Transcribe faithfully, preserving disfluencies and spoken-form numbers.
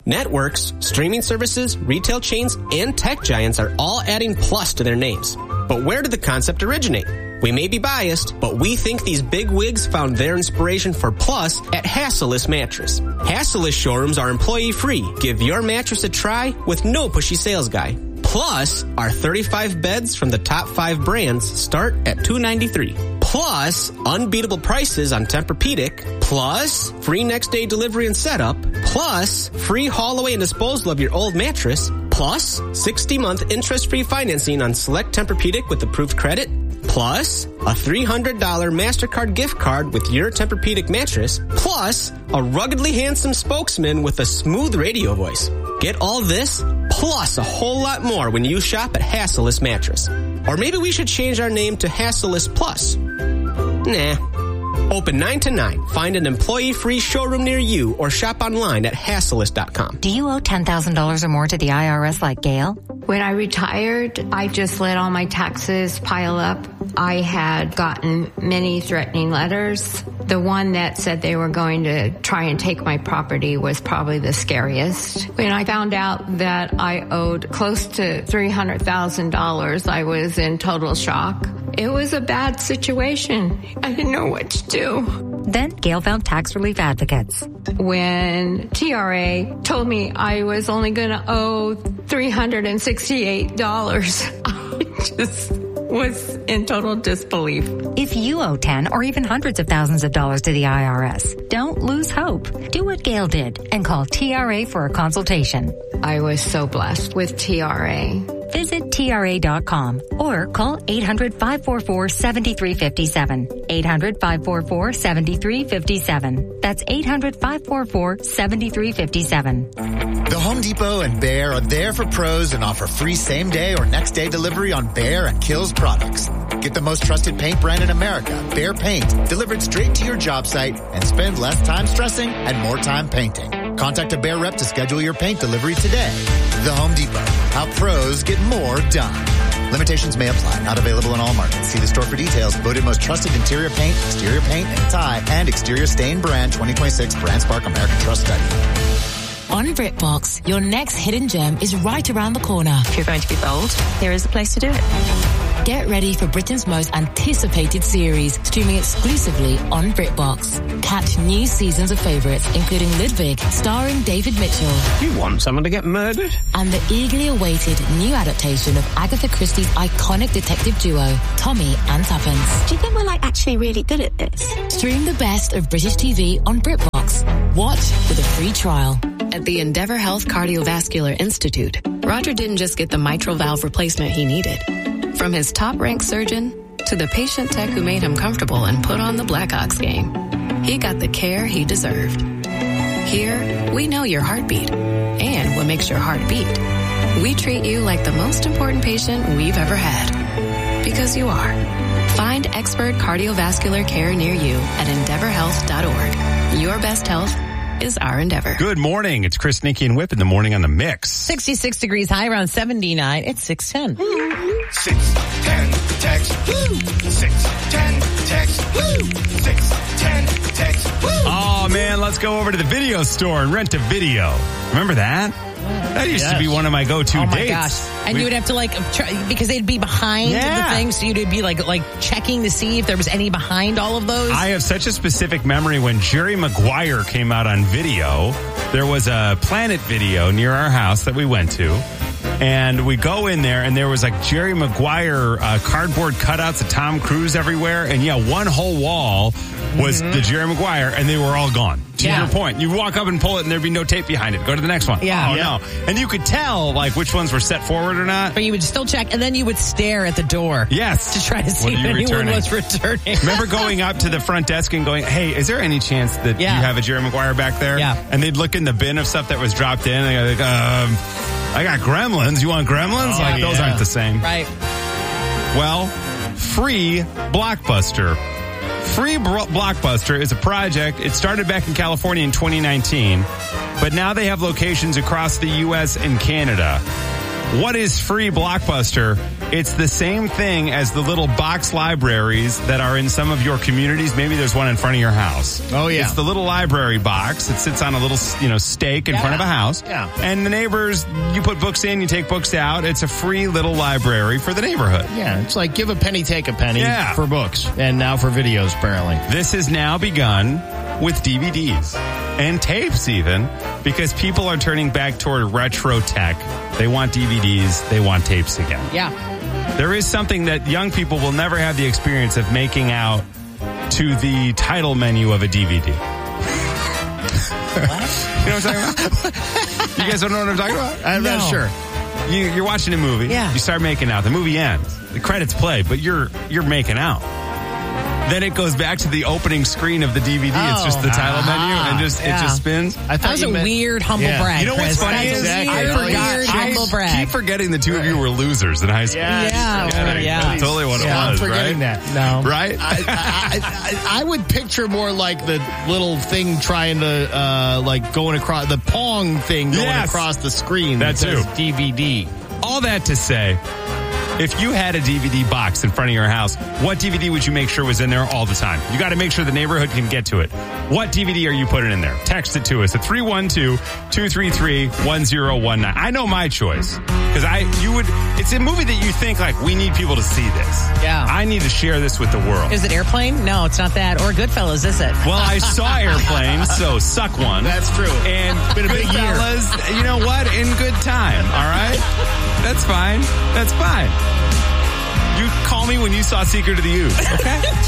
Networks, streaming services, retail chains, and tech giants are all adding Plus to their names. But where did the concept originate? We may be biased, but we think these big wigs found their inspiration for Plus at Hassellus Mattress. Hassellus showrooms are employee-free. Give your mattress a try with no pushy sales guy. Plus, our thirty-five beds from the top five brands start at two hundred ninety-three dollars. Plus, unbeatable prices on Tempur-Pedic. Plus, free next-day delivery and setup. Plus, free haul away and disposal of your old mattress. Plus, sixty-month interest-free financing on select Tempur-Pedic with approved credit. Plus, a three hundred dollars MasterCard gift card with your Tempur-Pedic mattress. Plus, a ruggedly handsome spokesman with a smooth radio voice. Get all this, plus a whole lot more when you shop at Hassellus Mattress. Or maybe we should change our name to Hassellus Plus. Nah. Open nine to nine. Find an employee-free showroom near you or shop online at Hassellus dot com. Do you owe ten thousand dollars or more to the I R S like Gail? When I retired, I just let all my taxes pile up. I had gotten many threatening letters. The one that said they were going to try and take my property was probably the scariest. When I found out that I owed close to three hundred thousand dollars, I was in total shock. It was a bad situation. I didn't know what to do. Then Gail found tax relief advocates. When T R A told me I was only going to owe three hundred sixty-eight dollars, I just was in total disbelief. If you owe ten or even hundreds of thousands of dollars to the I R S, don't lose hope. Do what Gail did and call T R A for a consultation. I was so blessed with T R A. Visit T R A dot com or call eight hundred, five four four, seven three five seven. eight hundred, five four four, seven three five seven. That's eight hundred, five four four, seven three five seven. The Home Depot and Behr are there for pros and offer free same-day or next-day delivery on Behr and Kills products. Get the most trusted paint brand in America, Behr Paint, delivered straight to your job site and spend less time stressing and more time painting. Contact a Behr rep to schedule your paint delivery today. The Home Depot. How pros get more done. Limitations may apply. Not available in all markets. See the store for details. Voted most trusted interior paint, exterior paint, and tie, and exterior stain brand twenty twenty-six Brand Spark American Trust Study. On BritBox, your next hidden gem is right around the corner. If you're going to be bold, here is the place to do it. Get ready for Britain's most anticipated series, streaming exclusively on BritBox. Catch new seasons of favourites, including Ludwig, starring David Mitchell. You want someone to get murdered? And the eagerly awaited new adaptation of Agatha Christie's iconic detective duo, Tommy and Tuppence. Do you think we're like actually really good at this? Stream the best of British T V on BritBox. Watch with a free trial. At the Endeavour Health Cardiovascular Institute, Roger didn't just get the mitral valve replacement he needed. From his top-ranked surgeon to the patient tech who made him comfortable and put on the Blackhawks game, he got the care he deserved. Here, we know your heartbeat and what makes your heart beat. We treat you like the most important patient we've ever had. Because you are. Find expert cardiovascular care near you at endeavor health dot org. Your best health is our endeavor. Good morning. It's Chris, Nikki, and Whip in the morning on the Mix. sixty-six degrees high, around seventy-nine. It's six ten. six ten text. Woo. six ten text. Woo. six ten text. Woo. Oh, man, let's go over to the video store and rent a video. Remember that? That used yes. to be one of my go-to oh my dates. gosh. And we, you would have to like, try, because they'd be behind yeah. the thing, so you'd be like, like checking to see if there was any behind all of those. I have such a specific memory when Jerry Maguire came out on video. There was a Planet Video near our house that we went to. And we go in there, and there was like Jerry Maguire uh, cardboard cutouts of Tom Cruise everywhere. And yeah, one whole wall was mm-hmm. the Jerry Maguire, and they were all gone. To yeah. your point, you walk up and pull it, and there'd be no tape behind it. Go to the next one. Yeah. Oh, yeah. no. And you could tell, like, which ones were set forward or not. But you would still check, and then you would stare at the door. Yes. To try to see if anyone returning? was returning. Remember going up to the front desk and going, hey, is there any chance that yeah. you have a Jerry Maguire back there? Yeah. And they'd look in the bin of stuff that was dropped in, and they'd go, like, um, I got Gremlins. You want Gremlins? Oh, like, yeah. those aren't the same. Right. Well, Free Blockbuster. Free Blockbuster is a project. It started back in California in twenty nineteen, but now they have locations across the U S and Canada. What is free Blockbuster? It's the same thing as the little box libraries that are in some of your communities. Maybe there's one in front of your house. Oh, yeah. It's the little library box. It sits on a little, you know, stake in Yeah. front of a house. Yeah. And the neighbors, you put books in, you take books out. It's a free little library for the neighborhood. Yeah, it's like give a penny, take a penny Yeah. for books. And now for videos, apparently. This has now begun with D V Ds and tapes even, because people are turning back toward retro tech. They want D V Ds. They want tapes again. Yeah. There is something that young people will never have the experience of making out to the title menu of a D V D. What? You know what I'm talking about? You guys don't know what I'm talking about? I'm No. not sure. You, you're watching a movie. Yeah. You start making out. The movie ends. The credits play, but you're you're making out. Then it goes back to the opening screen of the D V D. It's just the title Ah, menu, and just yeah. it just spins. I That thought was you a meant- weird humble Yeah. brag. You know what's Chris. funny That's is a Exactly. weird, I weird forgot. humble I brag. keep forgetting the two of you were losers in high school. Yeah. Yeah, Yeah, yeah. That's totally what Yeah, it I'm was, forgetting right? that. No. Right? I, I, I, I would picture more like the little thing trying to, uh, like going across, the Pong thing going Yes. across the screen. That says too. D V D. All that to say, if you had a D V D box in front of your house, what D V D would you make sure was in there all the time? You got to make sure the neighborhood can get to it. What D V D are you putting in there? Text it to us at three one two, two three three, one zero one nine. I know my choice. Because I, you would, it's a movie that you think like, we need people to see this. Yeah. I need to share this with the world. Is it Airplane? No, it's not that. Or Goodfellas, is it? Well, I saw Airplane, so suck one. That's true. And Been a big year. Goodfellas, you know what? In good time, all right? That's fine. That's fine. You call me when you saw Secret of the Ooze, okay?